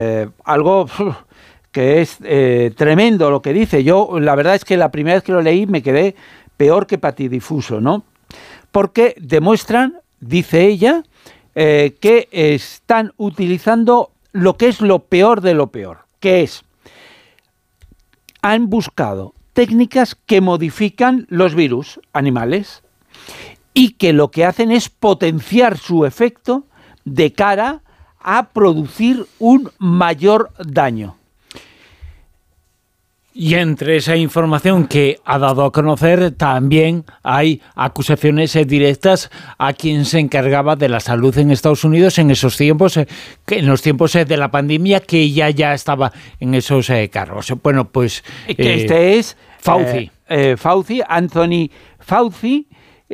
Algo que es tremendo lo que dice. Yo, la verdad es que la primera vez que lo leí me quedé peor que patidifuso, ¿no? Porque demuestran, dice ella, que están utilizando lo que es lo peor de lo peor, que es, han buscado técnicas que modifican los virus animales y que lo que hacen es potenciar su efecto de cara a producir un mayor daño. Y entre esa información que ha dado a conocer también hay acusaciones directas a quien se encargaba de la salud en Estados Unidos en esos tiempos, en los tiempos de la pandemia, que ella ya estaba en esos cargos. Bueno, pues... que este es Fauci. Fauci, Anthony Fauci,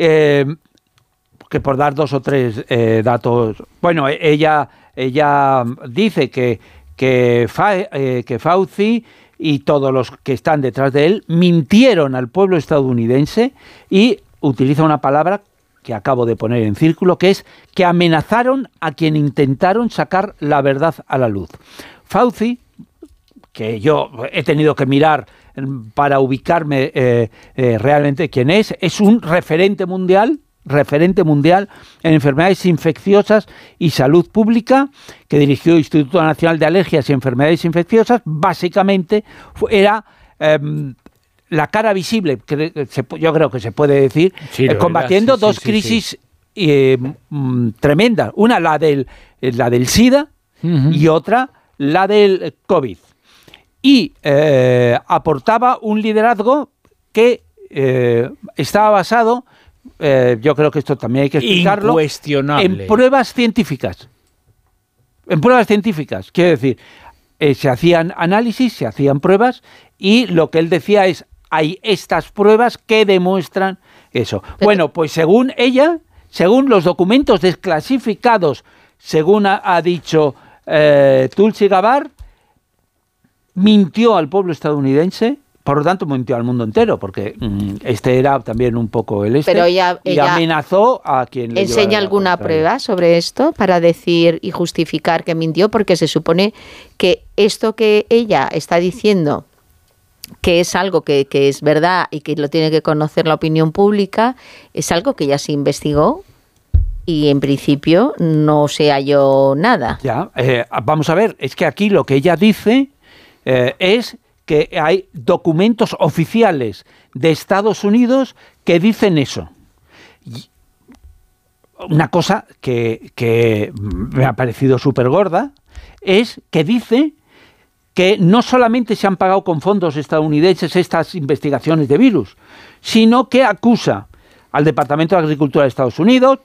que por dar 2 o 3 datos... Bueno, ella dice que Fauci y todos los que están detrás de él mintieron al pueblo estadounidense y utiliza una palabra que acabo de poner en círculo, que es que amenazaron a quien intentaron sacar la verdad a la luz. Fauci, que yo he tenido que mirar para ubicarme realmente quién es un referente mundial en enfermedades infecciosas y salud pública, que dirigió el Instituto Nacional de Alergias y Enfermedades Infecciosas. Básicamente era la cara visible, yo creo que se puede decir, sí, combatiendo dos crisis tremendas. Una, la del SIDA, y otra, la del COVID. Y aportaba un liderazgo que estaba basado, yo creo que esto también hay que explicarlo, incuestionable, en pruebas científicas. Quiero decir, se hacían análisis, se hacían pruebas, y lo que él decía es, hay estas pruebas que demuestran eso. Bueno, pues según ella, según los documentos desclasificados, según ha dicho Tulsi Gabbard, mintió al pueblo estadounidense. Por lo tanto, mintió al mundo entero, porque este era también un poco el Pero ella y amenazó a quien le ¿enseña alguna prueba sobre esto para decir y justificar que mintió? Porque se supone que esto que ella está diciendo, que es algo que es verdad y que lo tiene que conocer la opinión pública, es algo que ya se investigó y en principio no se halló nada. Ya, vamos a ver, es que aquí lo que ella dice es que hay documentos oficiales de Estados Unidos que dicen eso. Y una cosa que me ha parecido súper gorda es que dice que no solamente se han pagado con fondos estadounidenses estas investigaciones de virus, sino que acusa al Departamento de Agricultura de Estados Unidos,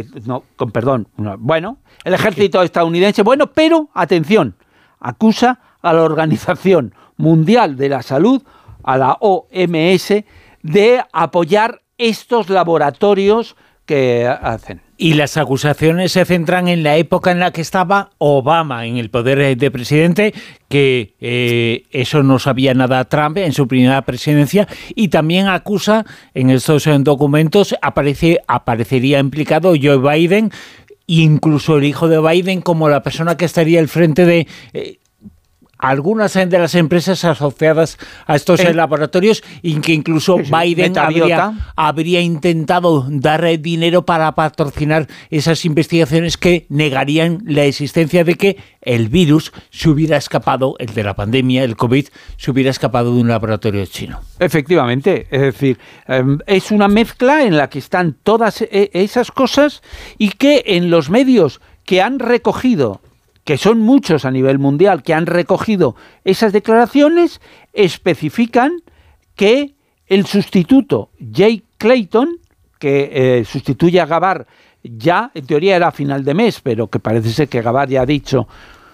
el ejército estadounidense, pero, atención, acusa a la Organización Mundial de la Salud, a la OMS, de apoyar estos laboratorios que hacen. Y las acusaciones se centran en la época en la que estaba Obama en el poder de presidente, que eso no sabía nada Trump en su primera presidencia, y también acusa, en estos documentos, aparecería implicado Joe Biden, incluso el hijo de Biden, como la persona que estaría al frente de algunas de las empresas asociadas a estos laboratorios, y que incluso Biden habría intentado dar dinero para patrocinar esas investigaciones que negarían la existencia de que el virus se hubiera escapado, el de la pandemia, el COVID, se hubiera escapado de un laboratorio chino. Efectivamente, es decir, es una mezcla en la que están todas esas cosas, y que en los medios que han recogido, que son muchos a nivel mundial, que han recogido esas declaraciones, especifican que el sustituto Jay Clayton, que sustituye a Gabbard, ya en teoría era a final de mes, pero que parece ser que Gabbard ya ha dicho,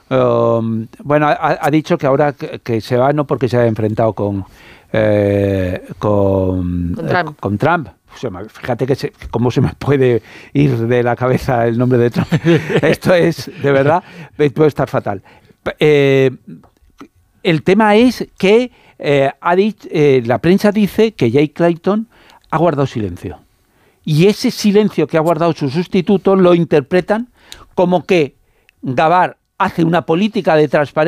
ha dicho que ahora que se va, no porque se haya enfrentado con Trump. Fíjate cómo se me puede ir de la cabeza el nombre de Trump. Esto es, de verdad, puede estar fatal. El tema es que la prensa dice que Jay Clayton ha guardado silencio. Y ese silencio que ha guardado su sustituto lo interpretan como que Gabbard hace una política de transparencia